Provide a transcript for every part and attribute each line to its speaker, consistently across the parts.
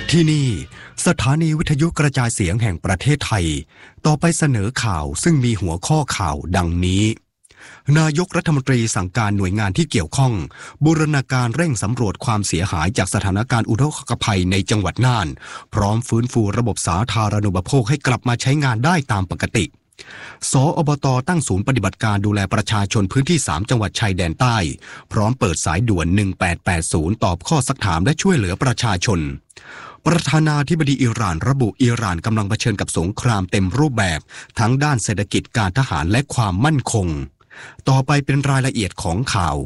Speaker 1: ที่นี่สถานีวิทยุกระจายเสียงแห่งประเทศไทยต่อไปเสนอข่าวซึ่งมีหัวข้อข่าวดังนี้นายกรัฐมนตรีสั่งการหน่วยงานที่เกี่ยวข้องบูรณาการเร่งสำรวจความเสียหายจากสถานการณ์อุทกภัยในจังหวัดน่านพร้อมฟื้นฟูระบบสาธารณูปโภคให้กลับมาใช้งานได้ตามปกติสอบต.ตั้งศูนย์ปฏิบัติการดูแลประชาชนพื้นที่3จังหวัดชายแดนใต้พร้อมเปิดสายด่วน1880ตอบข้อซักถามและช่วยเหลือประชาชนประธานาธิบดีอิหร่านระบุอิหร่านกำลังเผชิญกับสงครามเต็มรูปแบบทั้งด้านเศรษฐกิจการทหารและความมั่นคงต่อไปเป็นรายละเอียดของข่า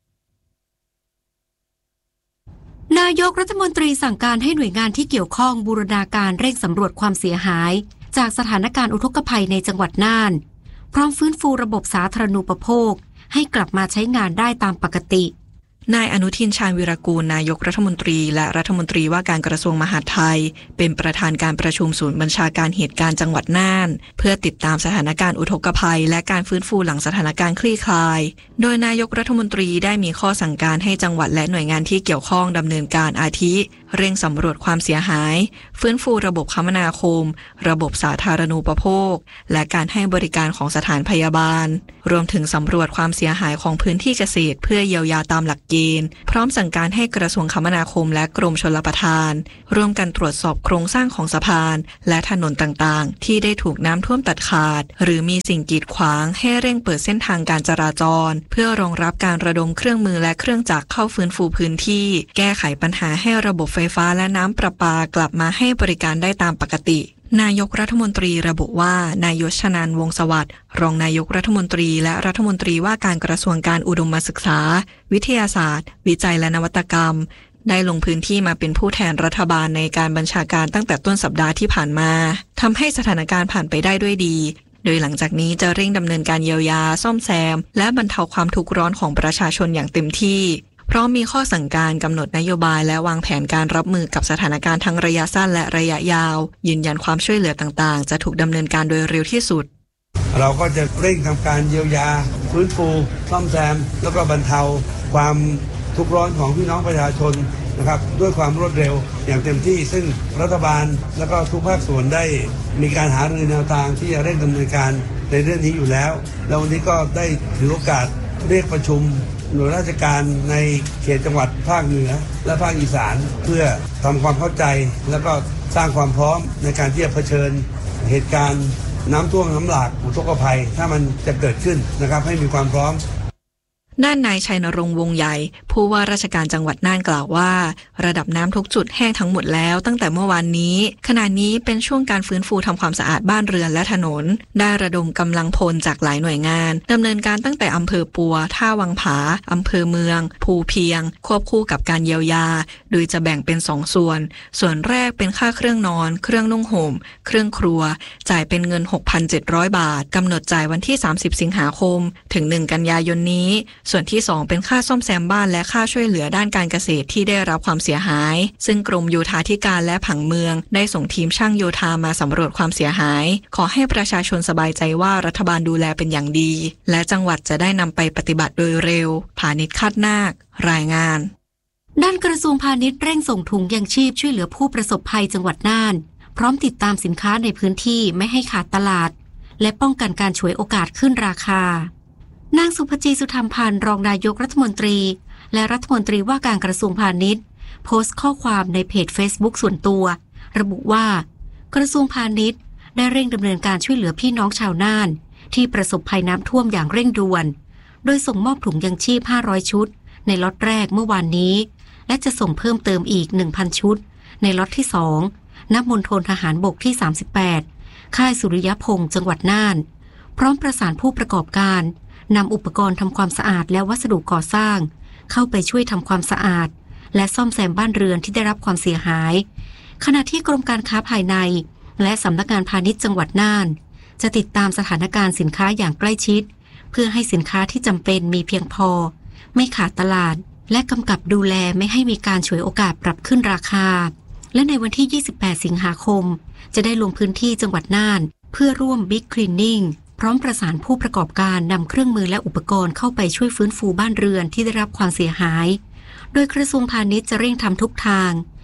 Speaker 1: วน
Speaker 2: ายกรัฐมนตรีสั่งการให้หน่วยงานที่เกี่ยวข้องบูรณาการเร่งสำรวจความเสียหายจากสถานการณ์อุทกภัยในจังหวัดน่านพร้อมฟื้นฟูระบบสาธารณูปโภคให้กลับมาใช้งานได้ตามปกติ
Speaker 3: นายอนุทินชาญวีรกูลนายกรัฐมนตรีและรัฐมนตรีว่าการกระทรวงมหาดไทยเป็นประธานการประชุมศูนย์บัญชาการเหตุการณ์จังหวัดน่านเพื่อติดตามสถานการณ์อุทกภัยและการฟื้นฟูหลังสถานการณ์คลี่คลายโดยนายกรัฐมนตรีได้มีข้อสั่งการให้จังหวัดและหน่วยงานที่เกี่ยวข้องดำเนินการอาทิเร่งสำรวจความเสียหายฟื้นฟูระบบคมนาคมระบบสาธารณูปโภคและการให้บริการของสถานพยาบาลรวมถึงสำรวจความเสียหายของพื้นที่เกษตรเพื่อเยียวยาตามหลักเกณฑ์พร้อมสั่งการให้กระทรวงคมนาคมและกรมชลประทานร่วมกันตรวจสอบโครงสร้างของสะพานและถนนต่างๆที่ได้ถูกน้ำท่วมตัดขาดหรือมีสิ่งกีดขวางให้เร่งเปิดเส้นทางการจราจรเพื่อรองรับการระดมเครื่องมือและเครื่องจักรเข้าฟื้นฟูพื้นที่แก้ไขปัญหาให้ระบบไฟฟ้าและน้ำประปากลับมาให้บริการได้ตามปกตินายกรัฐมนตรีระบุว่านายยศชนันท์วงศ์สวัสดิ์รองนายกรัฐมนตรีและรัฐมนตรีว่าการกระทรวงการอุดมศึกษาวิทยาศาสตร์วิจัยและนวัตกรรมได้ลงพื้นที่มาเป็นผู้แทนรัฐบาลในการบัญชาการตั้งแต่ต้นสัปดาห์ที่ผ่านมาทำให้สถานการณ์ผ่านไปได้ด้วยดีโดยหลังจากนี้จะเร่งดำเนินการเยียวยาซ่อมแซมและบรรเทาความทุกข์ร้อนของประชาชนอย่างเต็มที่เพราะมีข้อสั่งการกำหนดนโยบายและวางแผนการรับมือกับสถานการณ์ทั้งระยะสั้นและระยะยาวยืนยันความช่วยเหลือต่างๆจะถูกดำเนินการโดยเร็วที่สุด
Speaker 4: เราก็จะเร่งทำการเยียวยาฟื้นฟูซ่อมแซมแล้วก็บรรเทาความทุกข์ร้อนของพี่น้องประชาชนนะครับด้วยความรวดเร็วอย่างเต็มที่ซึ่งรัฐบาลและก็ทุกภาคส่วนได้มีการหารือแนวทางที่จะเร่งดำเนินการในเรื่องนี้อยู่แล้วแล้ววันนี้ก็ได้ถือโอกาสเรียกประชุมหน่วยราชการในเขตจังหวัดภาคเหนือและภาคอีสานเพื่อทำความเข้าใจแล้วก็สร้างความพร้อมในการที่จะเผชิญเหตุการณ์น้ำท่วมน้ำหลากอุทกภัยถ้ามันจะเกิดขึ้นนะครับให้มีความพร้อม
Speaker 3: ด้านนายชัยนรงค์วงใหญ่ผู้ว่าราชการจังหวัดน่านกล่าวว่าระดับน้ำทุกจุดแห้งทั้งหมดแล้วตั้งแต่เมื่อวานนี้ขณะนี้เป็นช่วงการฟื้นฟูทำความสะอาดบ้านเรือนและถนนได้ระดมกำลังพลจากหลายหน่วยงานดำเนินการตั้งแต่อำเภอปัวท่าวังผาอำเภอเมืองภูเพียงควบคู่กับการเยียวยาโดยจะแบ่งเป็น2ส่วนแรกเป็นค่าเครื่องนอนเครื่องนุ่งห่มเครื่องครัวจ่ายเป็นเงิน 6,700 บาทกำหนดจ่ายวันที่30สิงหาคมถึง1กันยายนนี้ส่วนที่2เป็นค่าซ่อมแซมบ้านและค่าช่วยเหลือด้านการเกษตรที่ได้รับความเสียหายซึ่งกรมโยธาธิการและผังเมืองได้ส่งทีมช่างโยธามาสำรวจความเสียหายขอให้ประชาชนสบายใจว่ารัฐบาลดูแลเป็นอย่างดีและจังหวัดจะได้นำไปปฏิบัติโดยเร็วพาณิชย์คาดนาครายงาน
Speaker 2: ด้านกระทรวงพาณิชย์เร่งส่งถุงยังชีพช่วยเหลือผู้ประสบภัยจังหวัดน่านพร้อมติดตามสินค้าในพื้นที่ไม่ให้ขาดตลาดและป้องกันการฉวยโอกาสขึ้นราคานางสุภจีสุธรรมพันธ์รองนายกรัฐมนตรีและรัฐมนตรีว่าการกระทรวงพาณิชย์โพสต์ข้อความในเพจ Facebook ส่วนตัวระบุว่ากระทรวงพาณิชย์ได้เร่งดำเนินการช่วยเหลือพี่น้องชาวน่านที่ประสบภัยน้ำท่วมอย่างเร่งด่วนโดยส่งมอบถุงยังชีพ500ชุดในล็อตแรกเมื่อวานนี้และจะส่งเพิ่มเติมอีก 1,000 ชุดในล็อตที่2ณ มณฑลทหารบกที่38ค่ายสุริยพงษ์จังหวัดน่านพร้อมประสานผู้ประกอบการนำอุปกรณ์ทำความสะอาดและวัสดุก่อสร้างเข้าไปช่วยทำความสะอาดและซ่อมแซมบ้านเรือนที่ได้รับความเสียหายขณะที่กรมการค้าภายในและสำนักงานพาณิชย์จังหวัดน่านจะติดตามสถานการณ์สินค้าอย่างใกล้ชิดเพื่อให้สินค้าที่จำเป็นมีเพียงพอไม่ขาดตลาดและกำกับดูแลไม่ให้มีการฉวยโอกาสปรับขึ้นราคาและในวันที่28สิงหาคมจะได้ลงพื้นที่จังหวัดน่านเพื่อร่วม Big Cleaningพร้อมประสานผู้ประกอบการนำเครื่องมือและอุปกรณ์เข้าไปช่วยฟื้นฟูบ้านเรือนที่ได้รับความเสียหายโดยกระทรวงพาณิชย์จะเร่งทำทุกทาง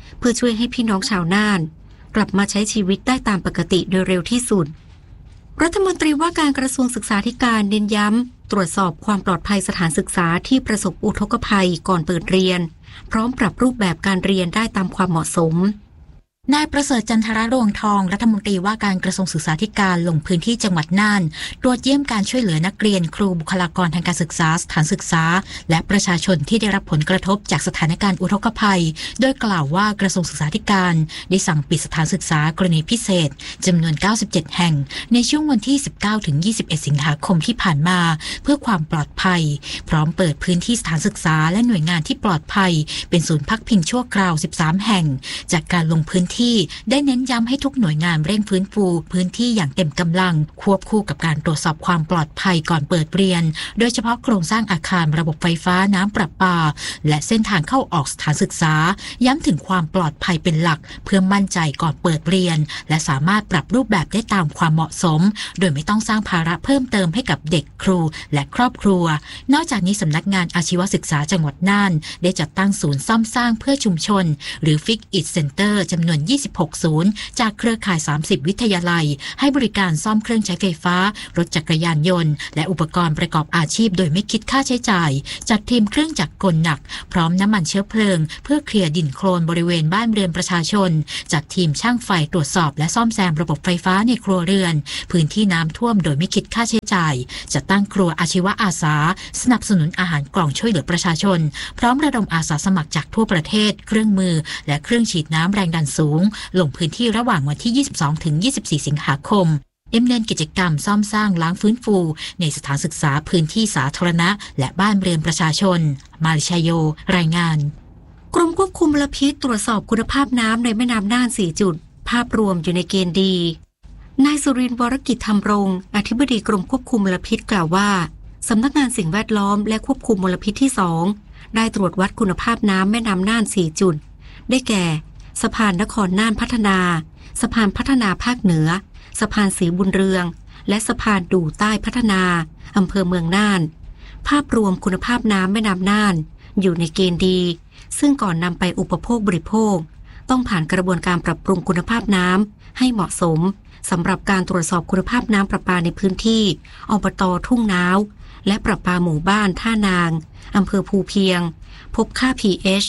Speaker 2: เพื่อช่วยให้พี่น้องชาวน่านกลับมาใช้ชีวิตได้ตามปกติโดยเร็วที่สุดรัฐมนตรีว่าการกระทรวงศึกษาธิการเน้นย้ำตรวจสอบความปลอดภัยสถานศึกษาที่ประสบอุทกภัยก่อนเปิดเรียนพร้อมปรับรูปแบบการเรียนได้ตามความเหมาะสม
Speaker 5: นายประเสริฐจันทรรวงทองรัฐมนตรีว่าการกระทรวงศึกษาธิการลงพื้นที่จังหวัดน่านตรวจเยี่ยมการช่วยเหลือนักเรียนครูบุคลากรทางการศึกษาสถานศึกษาและประชาชนที่ได้รับผลกระทบจากสถานการณ์อุทกภัยโดยกล่าวว่ากระทรวงศึกษาธิการได้สั่งปิดสถานศึกษากรณีพิเศษจำนวน97แห่งในช่วงวันที่19ถึง21สิงหาคมที่ผ่านมาเพื่อความปลอดภัยพร้อมเปิดพื้นที่สถานศึกษาและหน่วยงานที่ปลอดภัยเป็นศูนย์พักพิงชั่วคราว13แห่งจากการลงพื้นที่ได้เน้นย้ำให้ทุกหน่วยงานเร่งฟื้นฟูพื้นที่อย่างเต็มกำลังควบคู่กับการตรวจสอบความปลอดภัยก่อนเปิดเรียนโดยเฉพาะโครงสร้างอาคารระบบไฟฟ้าน้ำประปาและเส้นทางเข้าออกสถานศึกษาย้ำถึงความปลอดภัยเป็นหลักเพื่อมั่นใจก่อนเปิดเรียนและสามารถปรับรูปแบบได้ตามความเหมาะสมโดยไม่ต้องสร้างภาระเพิ่มเติมให้กับเด็กครูและครอบครัวนอกจากนี้สำนักงานอาชีวศึกษาจังหวัดน่านได้จัดตั้งศูนย์ซ่อมสร้างเพื่อชุมชนหรือ Fix It Center จำนวน26ศูนย์จากเครือข่าย30วิทยาลัยให้บริการซ่อมเครื่องใช้ไฟฟ้ารถจักรยานยนต์และอุปกรณ์ประกอบอาชีพโดยไม่คิดค่าใช้จ่ายจัดทีมเครื่องจักรกลหนักพร้อมน้ำมันเชื้อเพลิงเพื่อเคลียร์ดินโคลนบริเวณบ้านเรือนประชาชนจัดทีมช่างไฟตรวจสอบและซ่อมแซมระบบไฟฟ้าในครัวเรือนพื้นที่น้ำท่วมโดยไม่คิดค่าใช้จ่ายจัดตั้งครัวอาชีวะอาสาสนับสนุนอาหารกล่องช่วยเหลือประชาชนพร้อมระดมอาสาสมัครจากทั่วประเทศเครื่องมือและเครื่องฉีดน้ำแรงดันสูงลงพื้นที่ระหว่างวันที่22ถึง24สิงหาคมดำเนินกิจกรรมซ่อมสร้างล้างฟื้นฟูในสถานศึกษาพื้นที่สาธารณะและบ้านเรือนประชาชนมาริชโยรายงาน
Speaker 2: กรมควบคุมมลพิษตรวจสอบคุณภาพน้ำในแม่น้ำน่าน4จุดภาพรวมอยู่ในเกณฑ์ดีนายสุรินทร์วรกิจธรรมรงค์อธิบดีกรมควบคุมมลพิษกล่าวว่าสำนักงานสิ่งแวดล้อมและควบคุมมลพิษที่2ได้ตรวจวัดคุณภาพน้ำแม่น้ำน่าน4จุดได้แก่สะพานนครน่านพัฒนาสะพานพัฒนาภาคเหนือสะพานศรีบุญเรืองและสะพานดู่ใต้พัฒนาอำเภอเมืองน่านภาพรวมคุณภาพน้ำแม่น้ำน่านอยู่ในเกณฑ์ดีซึ่งก่อนนำไปอุปโภคบริโภคต้องผ่านกระบวนการปรับปรุงคุณภาพน้ำให้เหมาะสมสำหรับการตรวจสอบคุณภาพน้ำประปาในพื้นที่อบต.ทุ่งน้าวและประปาหมู่บ้านท่านางอำเภอภูเพียงพบค่า pH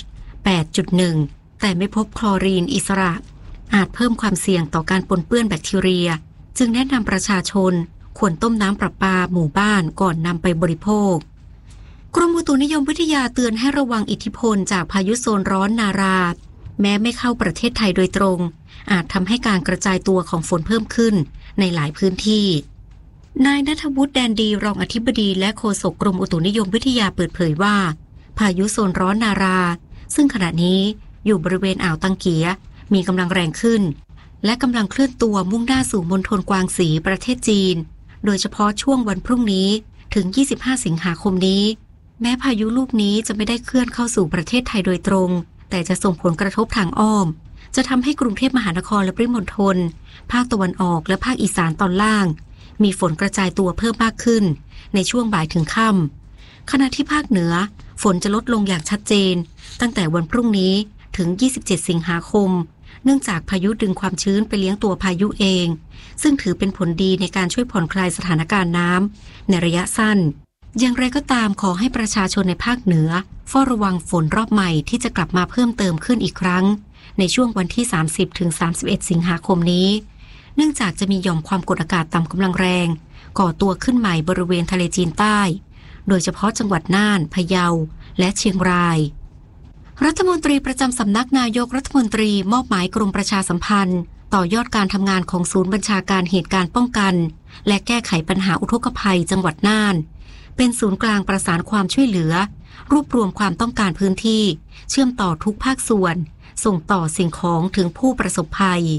Speaker 2: 8.1 แต่ไม่พบคลอรีนอิสระอาจเพิ่มความเสี่ยงต่อการปนเปื้อนแบคทีเรียจึงแนะนำประชาชนควรต้มน้ำประปาหมู่บ้านก่อนนำไปบริโภคกรมอุตุนิยมวิทยาเตือนให้ระวังอิทธิพลจากพายุโซนร้อนนาราแม้ไม่เข้าประเทศไทยโดยตรงอาจทำให้การกระจายตัวของฝนเพิ่มขึ้นในหลายพื้นที่นายณัฐวุฒิแดนดีรองอธิบดีและโฆษกกรมอุตุนิยมวิทยาเปิดเผยว่าพายุโซนร้อนนาราซึ่งขณะนี้อยู่บริเวณอ่าวตังเกียมีกำลังแรงขึ้นและกำลังเคลื่อนตัวมุ่งหน้าสู่มณฑลกวางสีประเทศจีนโดยเฉพาะช่วงวันพรุ่งนี้ถึง25สิงหาคมนี้แม้พายุลูกนี้จะไม่ได้เคลื่อนเข้าสู่ประเทศไทยโดยตรงแต่จะส่งผลกระทบทางอ้อมจะทำให้กรุงเทพมหานครและปริมณฑลภาคตะวันออกและภาคอีสานตอนล่างมีฝนกระจายตัวเพิ่มมากขึ้นในช่วงบ่ายถึงค่ำขณะที่ภาคเหนือฝนจะลดลงอย่างชัดเจนตั้งแต่วันพรุ่งนี้ถึง27สิงหาคมเนื่องจากพายุดึงความชื้นไปเลี้ยงตัวพายุเองซึ่งถือเป็นผลดีในการช่วยผ่อนคลายสถานการณ์น้ำในระยะสั้นอย่างไรก็ตามขอให้ประชาชนในภาคเหนือเฝ้าระวังฝนรอบใหม่ที่จะกลับมาเพิ่มเติมขึ้นอีกครั้งในช่วงวันที่30ถึง31สิงหาคมนี้เนื่องจากจะมีหย่อมความกดอากาศต่ำกำลังแรงก่อตัวขึ้นใหม่บริเวณทะเลจีนใต้โดยเฉพาะจังหวัดน่านพะเยาและเชียงรายรัฐมนตรีประจำสำนักนายกรัฐมนตรีมอบหมายกรมประชาสัมพันธ์ต่อยอดการทำงานของศูนย์บัญชาการเหตุการณ์ป้องกันและแก้ไขปัญหาอุทกภัยจังหวัดน่านเป็นศูนย์กลางประสานความช่วยเหลือรวบรวมความต้องการพื้นที่เชื่อมต่อทุกภาคส่วนส่งต่อสิ่งของถึงผู้ประสบภัย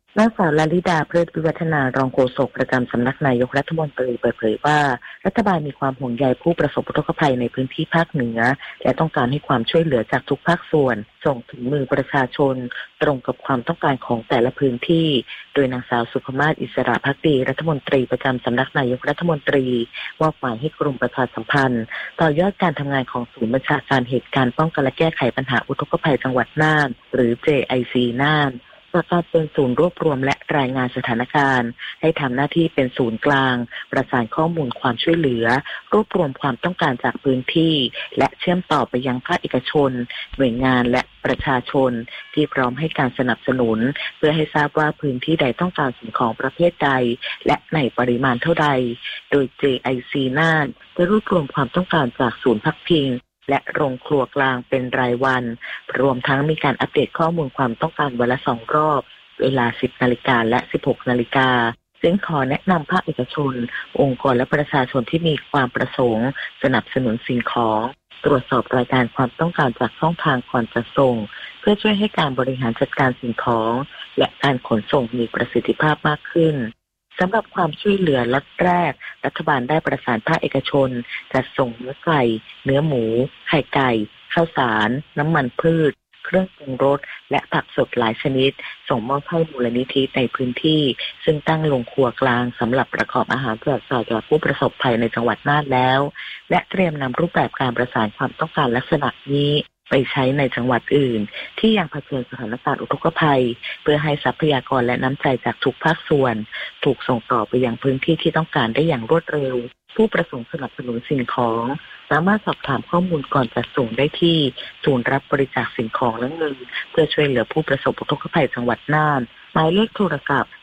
Speaker 6: นางสาวลลิดาเพลิดวิวัฒนารองโฆษกประจำสำนักนายกรัฐมนตรีเปิดเผยว่ารัฐบาลมีความห่วงใยผู้ประสบอุทกภัยในพื้นที่ภาคเหนือและต้องการให้ความช่วยเหลือจากทุกภาคส่วนส่งถึงมือประชาชนตรงกับความต้องการของแต่ละพื้นที่โดยนางสาวสุภมาศอิสระภักดีรัฐมนตรีประจำสำนักนายกรัฐมนตรีมอบหมายให้กรมประชาสัมพันธ์ต่อยอดการทำงานของศูนย์บัญชาการเหตุการณ์ป้องกันและแก้ไขปัญหาอุทกภัยจังหวัดน่านหรือ JIC น่านจากการเป็นศูนย์รวบรวมและรายงานสถานการณ์ให้ทำหน้าที่เป็นศูนย์กลางประสานข้อมูลความช่วยเหลือรวบรวมความต้องการจากพื้นที่และเชื่อมต่อไปยังภาคเอกชนหน่วยงานและประชาชนที่พร้อมให้การสนับสนุนเพื่อให้ทราบว่าพื้นที่ใดต้องการสิ่งของประเภทใดและในปริมาณเท่าใดโดย JIC น่านจะรวบรวมความต้องการจากศูนย์พักพิงและโรงครัวกลางเป็นรายวันรวมทั้งมีการอัปเดตข้อมูลความต้องการวันละ2 รอบเวลา 10 นาฬิกาและ 16 นาฬิกาซึ่งขอแนะนำภาคเอกชนองค์กรและประชาชนที่มีความประสงค์สนับสนุนสิ่งของตรวจสอบรายการความต้องการจากช่องทางก่อนจัดส่งเพื่อช่วยให้การบริหารจัดการสิ่งของและการขนส่งมีประสิทธิภาพมากขึ้นสำหรับความช่วยเหลือล็อตแรกรัฐบาลได้ประสานภาคเอกชนจัดส่งเนื้อไก่เนื้อหมูไข่ไก่ข้าวสารน้ำมันพืชเครื่องปรุงรสและผักสดหลายชนิดส่งมอบให้มูลนิธิในพื้นที่ซึ่งตั้งโรงครัวกลางสำหรับประกอบอาหารแจกจ่ายแก่ผู้ประสบภัยในจังหวัดน่านแล้วและเตรียมนำรูปแบบการประสานความต้องการลักษณะนี้ไปใช้ในจังหวัดอื่นที่ยังเผชิญสถานการณ์อุทกภัยเพื่อให้ทรัพยากรและน้ำใจจากทุกภาคส่วนถูกส่งต่อไปยังพื้นที่ที่ต้องการได้อย่างรวดเร็วผู้ประสงค์สนับสนุนสิ่งของสามารถสอบถามข้อมูลก่อนจัดส่งได้ที่ศูนย์รับบริจาคสิ่งของและเงินเพื่อช่วยเหลือผู้ประสบอุทกภัยจังหวัดน่านหมายเลขโทรศัพท์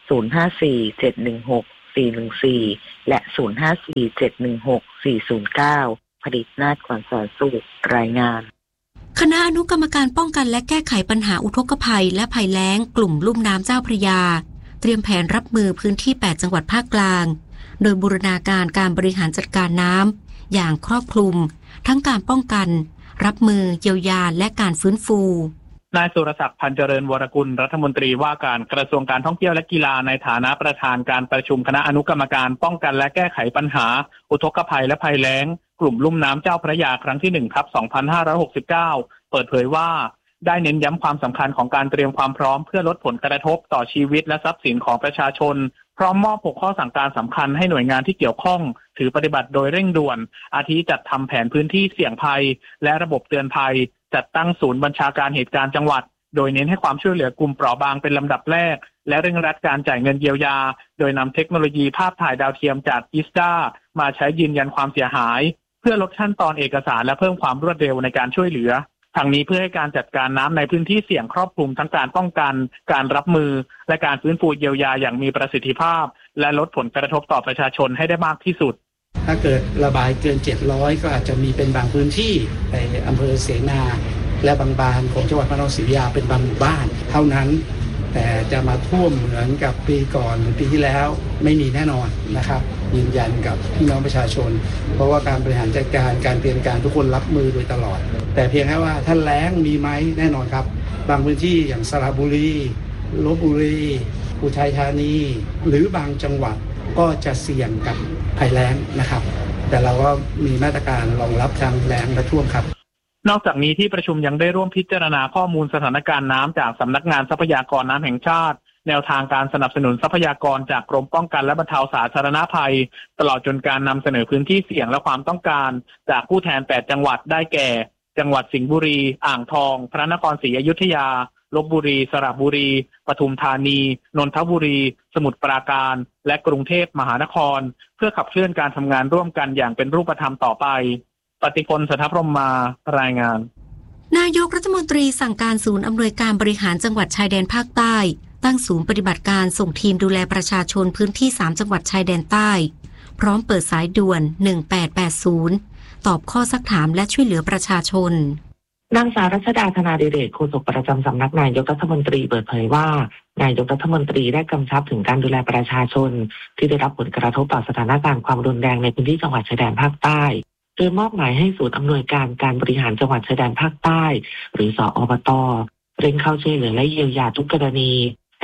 Speaker 6: 054-716-414และ054-716-409ผลิตนาฏขวัญแสนสุขรายงาน
Speaker 2: คณะอนุกรรมการป้องกันและแก้ไขปัญหาอุทกภัยและภัยแล้งกลุ่มลุ่มน้ำเจ้าพระยาเตรียมแผนรับมือพื้นที่8จังหวัดภาคกลางโดยบูรณาการการบริหารจัดการน้ำอย่างครอบคลุมทั้งการป้องกันรับมือเยียวยาและการฟื้นฟู
Speaker 7: นายสุรศักดิ์พันเจริญวรกุลรัฐมนตรีว่าการกระทรวงการท่องเที่ยวและกีฬาในฐานะประธานการประชุมคณะอนุกรรมการป้องกันและแก้ไขปัญหาอุทกภัยและภัยแล้งกลุ่มลุ่มน้ำเจ้าพระยาครั้งที่ 1/2569 เปิดเผยว่าได้เน้นย้ำความสำคัญของการเตรียมความพร้อมเพื่อลดผลกระทบต่อชีวิตและทรัพย์สินของประชาชนพร้อมมอบ6ข้อสั่งการสำคัญให้หน่วยงานที่เกี่ยวข้องถือปฏิบัติโดยเร่งด่วนอาทิจัดทำแผนพื้นที่เสี่ยงภัยและระบบเตือนภัยจัดตั้งศูนย์บัญชาการเหตุการณ์จังหวัดโดยเน้นให้ความช่วยเหลือกลุ่มเปราะบางเป็นลำดับแรกและเร่งรัดการจ่ายเงินเยียวยาโดยนำเทคโนโลยีภาพถ่ายดาวเทียมจากอิสตามาใช้ยืนยันความเสียหายเพื่อลดขั้นตอนเอกสารและเพิ่มความรวดเร็วในการช่วยเหลือทางนี้เพื่อให้การจัดการน้ำในพื้นที่เสี่ยงครอบคลุมทั้งการป้องกันการรับมือและการฟื้นฟูเยียวยาอย่างมีประสิทธิภาพและลดผลกระทบต่อประชาชนให้ได้มากที่สุด
Speaker 8: ถ้าเกิดระบายเกิน700ก็อาจจะมีเป็นบางพื้นที่ในอำเภอเสนาและบางบานของจังหวัดพระนครศรีอยุธยาเป็นบางหมู่บ้านเท่านั้นแต่จะมาท่วมเหมือนกับปีก่อนหรือปีที่แล้วไม่มีแน่นอนนะครับยืนยันกับพี่น้องประชาชนเพราะว่าการบริหารจัดการการเตรียมการทุกคนรับมือโดยตลอดแต่เพียงแค่ว่าถ้าแล้งมีไหมแน่นอนครับบางพื้นที่อย่างสระบุรีลพบุรีอุทัยธานีหรือบางจังหวัดก็จะเสี่ยงกับภัยแล้งนะครับแต่เราก็มีมาตรการรองรับทั้งแล้งและท่วมครับ
Speaker 7: นอกจากนี้ที่ประชุมยังได้ร่วมพิจารณาข้อมูลสถานการณ์น้ำจากสำนักงานทรัพยากรน้ำแห่งชาติแนวทางการสนับสนุนทรัพยากรจากกรมป้องกันและบรรเทาสาธารณภัยตลอดจนการนำเสนอพื้นที่เสี่ยงและความต้องการจากผู้แทน8จังหวัดได้แก่จังหวัดสิงห์บุรีอ่างทองพระนครศรีอยุธยาลพบุรีสระบุรีปทุมธานีนนทบุรีสมุทรปราการและกรุงเทพมหานครเพื่อขับเคลื่อนการทำงานร่วมกันอย่างเป็นรูปธรรมต่อไปปฏิพล สัทธพรหมมารายงาน
Speaker 2: นายกรัฐมนตรีสั่งการศูนย์อำนวยการบริหารจังหวัดชายแดนภาคใต้ตั้งศูนย์ปฏิบัติการส่งทีมดูแลประชาชนพื้นที่3จังหวัดชายแดนใต้พร้อมเปิดสายด่วน1880ตอบข้อซักถามและช่วยเหลือประชาชน
Speaker 6: นางสาวรัชดาธนาดิเรกโฆษกประจำสำนักนายกรัฐมนตรีเปิดเผยว่านายกรัฐมนตรีได้กำชับถึงการดูแลประชาชนที่ได้รับผลกระทบต่อสถานการณ์ความรุนแรงในพื้นที่จังหวัดชายแดนภาคใต้โดยมอบหมายให้ศูนย์อำนวยการการบริหารจังหวัดชายแดนภาคใต้หรือสอบต.เร่งเข้าช่วยเหลือและเยียวยาทุกกรณีให้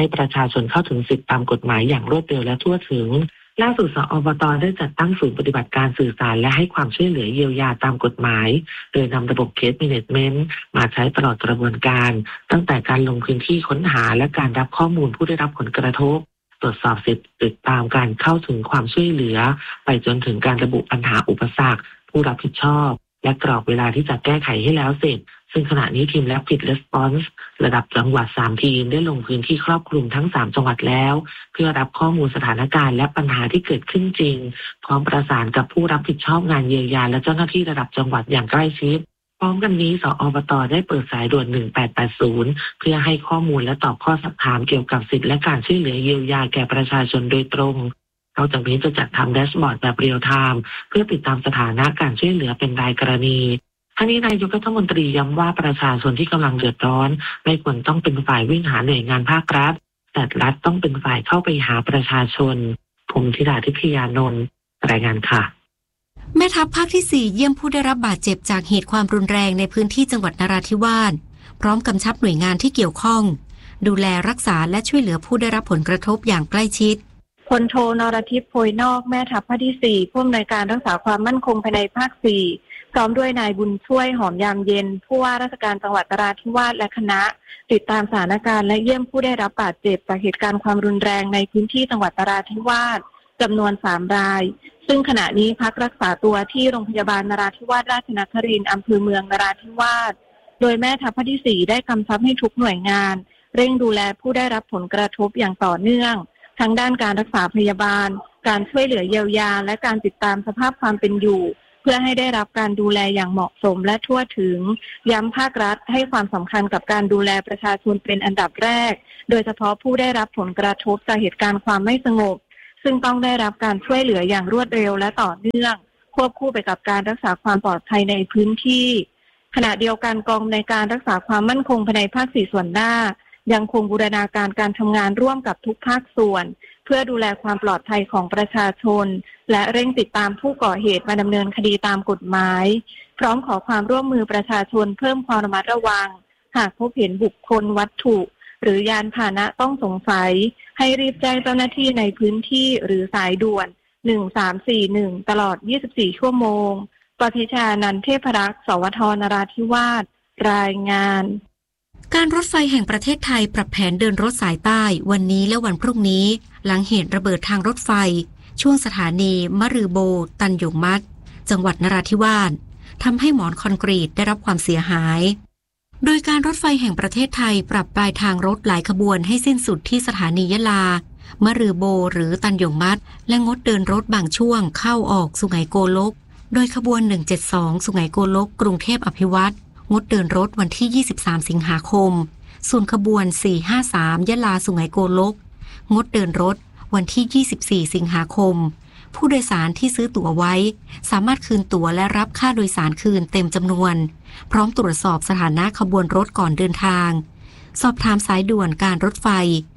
Speaker 9: ให้ประชาชนเข้าถึงสิทธิตามกฎหมายอย่างรวดเร็วและทั่วถึงล่าสุดสอบต.ได้จัดตั้งศูนย์ปฏิบัติการสื่อสารและให้ความช่วยเหลือเยียวยาตามกฎหมายโดยนำระบบเคสแมเนจเมนต์มาใช้ตลอดกระบวนการตั้งแต่การลงพื้นที่ค้นหาและการรับข้อมูลผู้ได้รับผลกระทบตรวจสอบสิทธิติดตามการเข้าถึงความช่วยเหลือไปจนถึงการระบุปัญหาอุปสรรคผู้รับผิดชอบและกรอบเวลาที่จะแก้ไขให้แล้วเสร็จซึ่งขณะนี้ทีม Rapid Response ระดับจังหวัด3ทีมได้ลงพื้นที่ครอบคลุมทั้ง3จังหวัดแล้วเพื่อรับข้อมูลสถานการณ์และปัญหาที่เกิดขึ้นจริงพร้อมประสานกับผู้รับผิดชอบงานเยียวยาและเจ้าหน้าที่ระดับจังหวัดอย่างใกล้ชิดพร้อมกันนี้สอบต.ได้เปิดสายด่วน1880เพื่อให้ข้อมูลและตอบข้อสักถามเกี่ยวกับสิทธิและการช่วยเหลือเยียวยาแก่ประชาชนโดยตรงนอกจากนี้จะจัดทำแดชบอร์ดแบบเรียลไทม์เพื่อติดตามสถานะการช่วยเหลือเป็นรายกรณีทั้งนี้นายกรัฐมนตรีย้ำว่าประชาชนที่กำลังเดือดร้อนไม่ควรต้องเป็นฝ่ายวิ่งหาหน่วยงานภาครัฐแต่รัฐต้องเป็นฝ่ายเข้าไปหาประชาชนผมธิดาทิพยานนท์รายงานค่ะ
Speaker 2: แม่ทัพภาคที่4เยี่ยมผู้ได้รับบาดเจ็บจากเหตุความรุนแรงในพื้นที่จังหวัดนราธิวาสพร้อมกำชับหน่วยงานที่เกี่ยวข้องดูแลรักษาและช่วยเหลือผู้ได้รับผลกระทบอย่างใกล้ชิด
Speaker 10: พลโทนรทิพย์โพยนอกแม่ทัพภาคที่4ผู้อำนวยการรักษาความมั่นคงภายในภาค4พร้อมด้วยนายบุญช่วยหอมยามเย็นผู้ว่าราชการจังหวัดนราธิวาสและคณะติดตามสถานการณ์และเยี่ยมผู้ได้รับบาดเจ็บจากเหตุการณ์ความรุนแรงในพื้นที่จังหวัดนราธิวาสจำนวน3รายซึ่งขณะนี้พักรักษาตัวที่โรงพยาบาลนราธิวาสราชนครินทร์อำเภอเมืองนราธิวาสโดยแม่ทัพภาคที่4ได้กำชับให้ทุกหน่วยงานเร่งดูแลผู้ได้รับผลกระทบอย่างต่อเนื่องทั้งด้านการรักษาพยาบาลการช่วยเหลือเยียวยาและการติดตามสภาพความเป็นอยู่เพื่อให้ได้รับการดูแลอย่างเหมาะสมและทั่วถึงย้ำภาครัฐให้ความสำคัญกับการดูแลประชาชนเป็นอันดับแรกโดยเฉพาะผู้ได้รับผลกระทบจากเหตุการณ์ความไม่สงบซึ่งต้องได้รับการช่วยเหลืออย่างรวดเร็วและต่อเนื่องควบคู่ไปกับการรักษาความปลอดภัยในพื้นที่ขณะเดียวกันกองในการรักษาความมั่นคงภายในภาค4ส่วนหน้ายังคงบูรณาการการทำงานร่วมกับทุกภาคส่วนเพื่อดูแลความปลอดภัยของประชาชนและเร่งติดตามผู้ก่อเหตุมาดำเนินคดีตามกฎหมายพร้อมขอความร่วมมือประชาชนเพิ่มความระมัดระวังหากพบเห็นบุคคลวัตถุหรือยานพาหนะต้องสงสัยให้รีบแจ้งเจ้าหน้าที่ในพื้นที่หรือสายด่วน1341ตลอด24ชั่วโมงปฏิชานันท์เทพรักษ์สวทนราธิวาสรายงาน
Speaker 2: การรถไฟแห่งประเทศไทยปรับแผนเดินรถสายใต้วันนี้และวันพรุ่งนี้หลังเหตุระเบิดทางรถไฟช่วงสถานีมะรือโบตันหยงมัดจังหวัดนราธิวาสทำให้หมอนคอนกรีตได้รับความเสียหายโดยการรถไฟแห่งประเทศไทยปรับปลายทางรถหลายขบวนให้สิ้นสุดที่สถานียะลามะรือโบหรือตันหยงมัดและงดเดินรถบางช่วงเข้าออกสุไหงโกลกโดยขบวน172สุไหงโกลกกรุงเทพอภิวัตรงดเดินรถวันที่23สิงหาคมส่วนขบวน453ยะลาสุไหงโกลกงดเดินรถวันที่24สิงหาคมผู้โดยสารที่ซื้อตั๋วไว้สามารถคืนตั๋วและรับค่าโดยสารคืนเต็มจำนวนพร้อมตรวจสอบสถานะขบวนรถก่อนเดินทางสอบถามสายด่วนการรถไฟ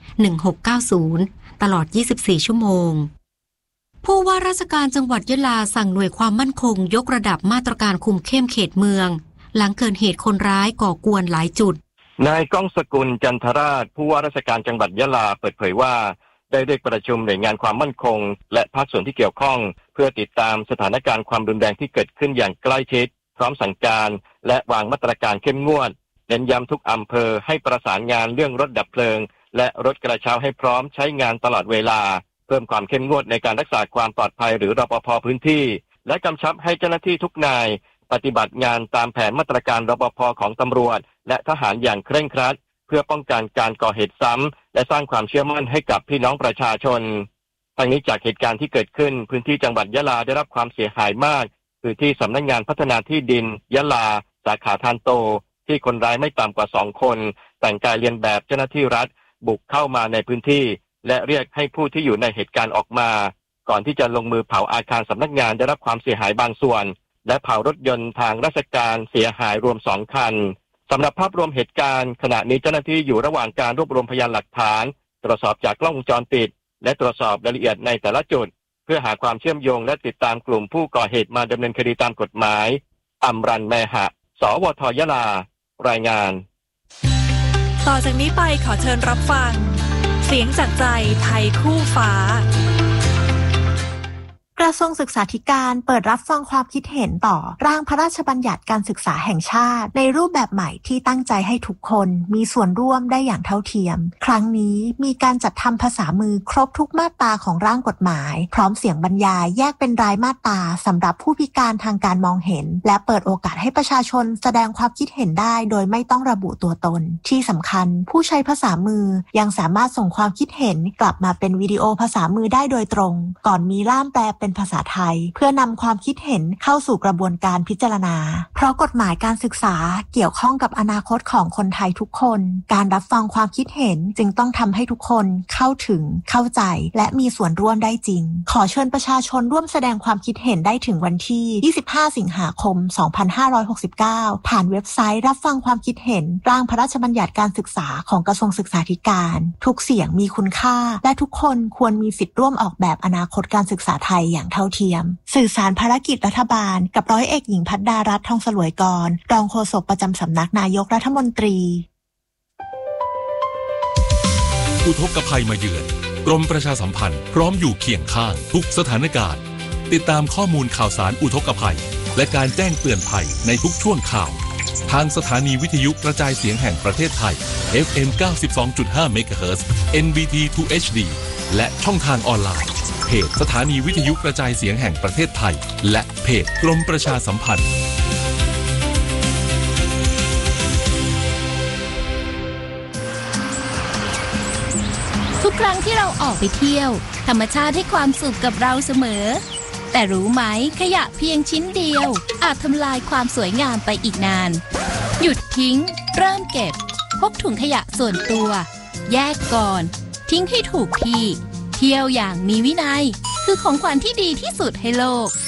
Speaker 2: 1690ตลอด24ชั่วโมงผู้ว่าราชการจังหวัดยะลาสั่งหน่วยความมั่นคงยกระดับมาตรการคุมเข้มเขตเมืองหลังเกิดเหตุคนร้ายก่อกวนหลายจุด
Speaker 11: นายก้องสกุลจันทราชผู้ว่าราชการจังหวัดยะลาเปิดเผยว่าได้เรียกประชุมหน่วยงานความมั่นคงและภาคส่วนที่เกี่ยวข้องเพื่อติดตามสถานการณ์ความรุนแรงที่เกิดขึ้นอย่างใกล้ชิดพร้อมสั่งการและวางมาตรการเข้มงวดเน้นย้ำทุกอำเภอให้ประสานงานเรื่องรถดับเพลิงและรถกระเช้าให้พร้อมใช้งานตลอดเวลาเพิ่มความเข้มงวดในการรักษาความปลอดภัยหรือรปภ.พื้นที่และกำชับให้เจ้าหน้าที่ทุกนายปฏิบัติงานตามแผนมาตรการรปภ.ของตำรวจและทหารอย่างเคร่งครัดเพื่อป้องกันการก่อเหตุซ้ำและสร้างความเชื่อมั่นให้กับพี่น้องประชาชนทั้งนี้จากเหตุการณ์ที่เกิดขึ้นพื้นที่จังหวัดยะลาได้รับความเสียหายมากคือที่สำนักงานพัฒนาที่ดินยะลาสาขาทานโตที่คนร้ายไม่ต่ำกว่า2คนแต่งกายเลียนแบบเจ้าหน้าที่รัฐบุกเข้ามาในพื้นที่และเรียกให้ผู้ที่อยู่ในเหตุการณ์ออกมาก่อนที่จะลงมือเผาอาคารสำนักงานได้รับความเสียหายบางส่วนและเผารถยนต์ทางราชการเสียหายรวม2คันสำหรับภาพรวมเหตุการณ์ขณะนี้เจ้าหน้าที่อยู่ระหว่างการรวบรวมพยานหลักฐานตรวจสอบจากกล้องวงจรปิดและตรวจสอบรายละเอียดในแต่ละจุดเพื่อหาความเชื่อมโยงและติดตามกลุ่มผู้ก่อเหตุมาดำเนินคดีตามกฎหมายอำรันแมหะสวทยะลารายงาน
Speaker 3: ต่อจากนี้ไปขอเชิญรับฟัง
Speaker 12: เสียงจากใจไทยคู่ฟ้ากระทรวงศึกษาธิการเปิดรับฟังความคิดเห็นต่อร่างพระราชบัญญัติการศึกษาแห่งชาติในรูปแบบใหม่ที่ตั้งใจให้ทุกคนมีส่วนร่วมได้อย่างเท่าเทียมครั้งนี้มีการจัดทำภาษามือครบทุกมาตราของร่างกฎหมายพร้อมเสียงบรรยายแยกเป็นรายมาตราสำหรับผู้พิการทางการมองเห็นและเปิดโอกาสให้ประชาชนแสดงความคิดเห็นได้โดยไม่ต้องระบุตัวตนที่สำคัญผู้ใช้ภาษามือยังสามารถส่งความคิดเห็นกลับมาเป็นวิดีโอภาษามือได้โดยตรงก่อนมีล่ามแปลเป็นภาษาไทยเพื่อนำความคิดเห็นเข้าสู่กระบวนการพิจารณาเพราะกฎหมายการศึกษาเกี่ยวข้องกับอนาคตของคนไทยทุกคนการรับฟังความคิดเห็นจึงต้องทำให้ทุกคนเข้าถึงเข้าใจและมีส่วนร่วมได้จริงขอเชิญประชาชนร่วมแสดงความคิดเห็นได้ถึงวันที่25สิงหาคม2569ผ่านเว็บไซต์รับฟังความคิดเห็นร่างพระราชบัญญัติการศึกษาของกระทรวงศึกษาธิการทุกเสียงมีคุณค่าและทุกคนควรมีสิทธิ์ร่วมออกแบบอนาคตการศึกษาไทยอย่างเท่าเทียมสื่อสารภารกิจรัฐบาลกับร้อยเอกหญิงภัทรดารัตน์ ทองสลวยกรรองโฆษกประจำสำนักนายกรัฐมนตรี
Speaker 13: อุทกภัยมาเยือนกรมประชาสัมพันธ์พร้อมอยู่เคียงข้างทุกสถานการณ์ติดตามข้อมูลข่าวสารอุทกภัยและการแจ้งเตือนภัยในทุกช่วงข่าวทางสถานีวิทยุกระจายเสียงแห่งประเทศไทย FM 92.5 เมกะเฮิรตซ์ NBT 2 HD และช่องทางออนไลน์เพจสถานีวิทยุกระจายเสียงแห่งประเทศไทยและเพจกรมประชาสัมพันธ์
Speaker 14: ทุกครั้งที่เราออกไปเที่ยวธรรมชาติให้ความสุขกับเราเสมอแต่รู้ไหมขยะเพียงชิ้นเดียวอาจทำลายความสวยงามไปอีกนานหยุดทิ้งเริ่มเก็บพกถุงขยะส่วนตัวแยกก่อนทิ้งให้ถูกที่เที่ยวอย่างมีวินัยคือของขวัญที่ดีที่สุดให้โลก